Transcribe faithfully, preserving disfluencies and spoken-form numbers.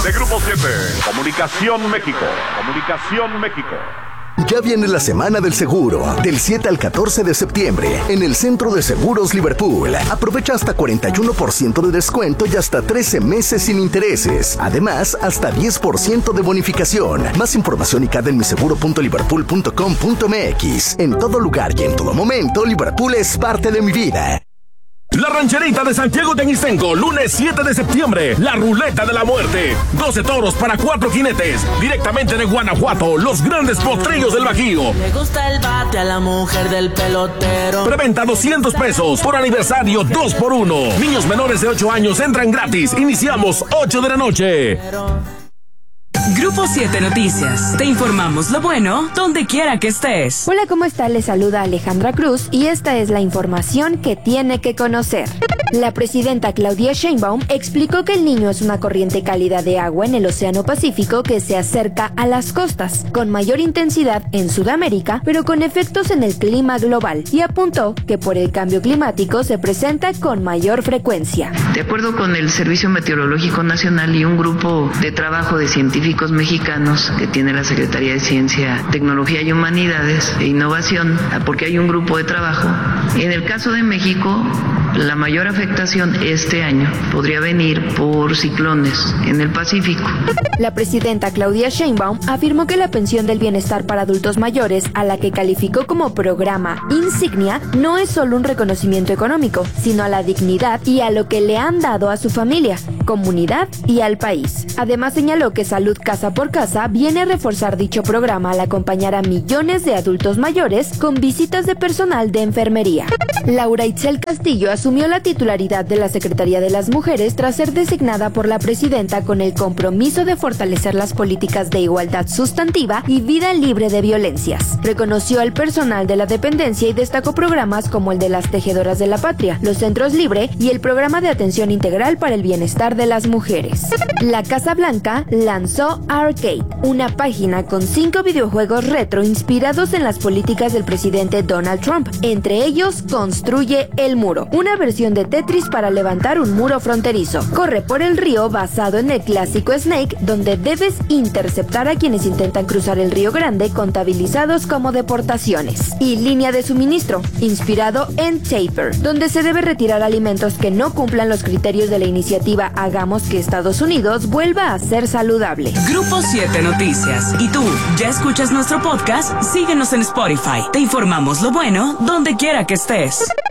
de Grupo siete. Comunicación México. Comunicación México. Ya viene la Semana del Seguro, del siete al catorce de septiembre, en el Centro de Seguros Liverpool. Aprovecha hasta cuarenta y uno por ciento de descuento y hasta trece meses sin intereses. Además, hasta diez por ciento de bonificación. Más información y cada en mi seguro punto liverpool punto com punto m x. En todo lugar y en todo momento, Liverpool es parte de mi vida. La Rancherita de Santiago Teguistenco, lunes siete de septiembre, la Ruleta de la Muerte. doce toros para cuatro jinetes, directamente de Guanajuato, los grandes potrillos del Bajío. Le gusta el bate a la mujer del pelotero. Preventa doscientos pesos, por aniversario dos por uno. Niños menores de ocho años entran gratis, iniciamos ocho de la noche. Grupo siete Noticias. Te informamos lo bueno donde quiera que estés. Hola, ¿cómo está? Les saluda Alejandra Cruz y esta es la información que tiene que conocer. La presidenta Claudia Sheinbaum explicó que el Niño es una corriente cálida de agua en el Océano Pacífico que se acerca a las costas, con mayor intensidad en Sudamérica, pero con efectos en el clima global, y apuntó que por el cambio climático se presenta con mayor frecuencia. De acuerdo con el Servicio Meteorológico Nacional y un grupo de trabajo de científicos mexicanos que tiene la Secretaría de Ciencia, Tecnología y Humanidades e Innovación, porque hay un grupo de trabajo, en el caso de México, la mayor afectación este año podría venir por ciclones en el Pacífico. La presidenta Claudia Sheinbaum afirmó que la pensión del bienestar para adultos mayores, a la que calificó como programa insignia, no es solo un reconocimiento económico, sino a la dignidad y a lo que le han dado a su familia, comunidad y al país. Además señaló que Salud Casa por Casa viene a reforzar dicho programa al acompañar a millones de adultos mayores con visitas de personal de enfermería. Laura Itzel Castillo asumió la titularidad de la Secretaría de las Mujeres tras ser designada por la presidenta con el compromiso de fortalecer las políticas de igualdad sustantiva y vida libre de violencias. Reconoció al personal de la dependencia y destacó programas como el de las Tejedoras de la Patria, los Centros Libre y el Programa de Atención Integral para el Bienestar de las Mujeres. La Casa Blanca lanzó Arcade, una página con cinco videojuegos retro inspirados en las políticas del presidente Donald Trump. Entre ellos, Construye el Muro, una versión de Tetris para levantar un muro fronterizo. Corre por el río basado en el clásico Snake, donde debes interceptar a quienes intentan cruzar el Río Grande, contabilizados como deportaciones. Y Línea de Suministro, inspirado en Taper, donde se debe retirar alimentos que no cumplan los criterios de la iniciativa Hagamos que Estados Unidos vuelva a ser saludable. Grupo siete Noticias. ¿Y tú, ya escuchas nuestro podcast? Síguenos en Spotify. Te informamos lo bueno donde quiera que estés.